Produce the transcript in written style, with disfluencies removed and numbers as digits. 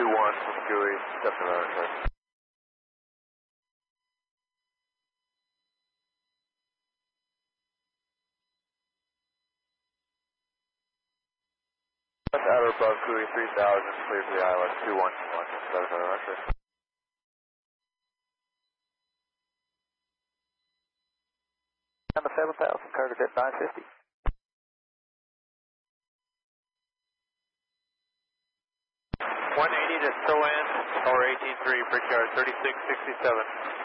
from GUI, 7 Outer above GUI 3000, clear for the ILS 211, 7 And the 7000, Carter at 950. 180 to SOAN, power 18.3, bridge yard 3667.